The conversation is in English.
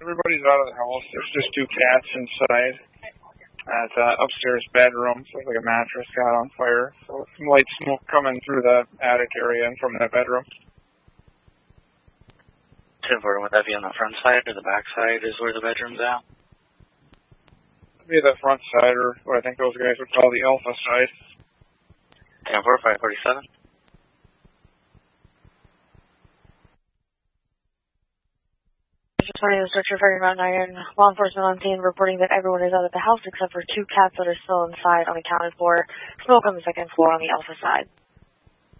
Everybody's out of the house. There's just two cats inside at the upstairs bedroom. So it's like a mattress got on fire. So some light smoke coming through the attic area and from that bedroom. 10-4, would that be on the front side or the back side is where the bedroom's at? Maybe the front side, or what I think those guys would call the alpha side. 10-4, 547. Just wanting to search for Mount Iron. Law enforcement on scene reporting that everyone is out of the house except for two cats that are still inside, unaccounted for. Smoke on the second floor on the alpha side.